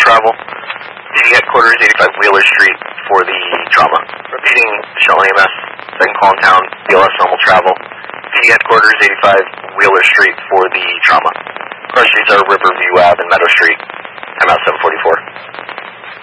travel. PD headquarters, 85 Wheeler Street for the trauma. Repeating, Michelle EMS, second call in town, BLS normal travel. PD headquarters, 85 Wheeler Street for the trauma. Car streets are Riverview Ave and Meadow Street. I'm out 744.